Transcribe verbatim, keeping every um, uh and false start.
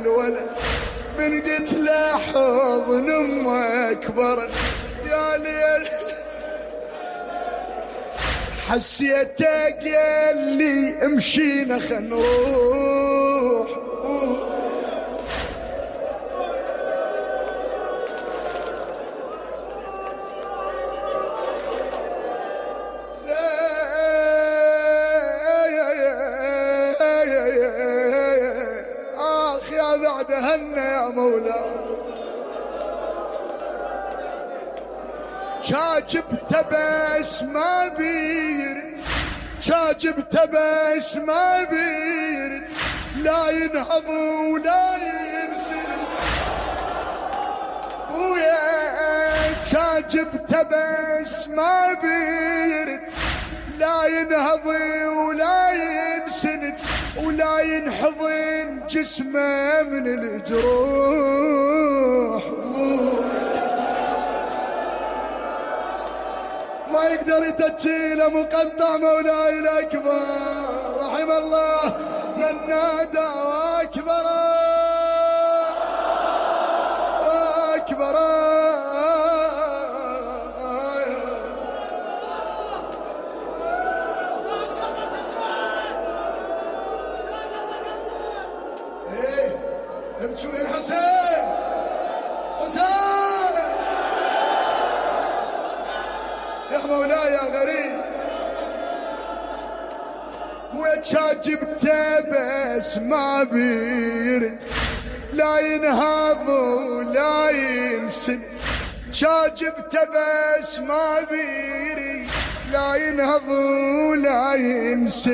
الولد من قلت له حضن امك برد يا ليل حسيته قال لي امشينا خل نروح اخ يا بعد هنا يا مولاي شاجبته بس ما بيرد شاجبته بس ما بيرد لا ينهض ولا ينسد ويا شاجبته بس ما بيرد لا ينهض ولا ينسند ولا ينحضن جسمه من الجروح ما يقدر يتجيله مقطع مولاي الأكبر رحم الله من نادى أكبر أكبر ايه امشوا يا حسين حسين يا مولاي يا غريب وشاجبته بس ما بيرد لا ينهض ولا ينسد شاجبته بس ما بيرد لا ينهض ولا ينسد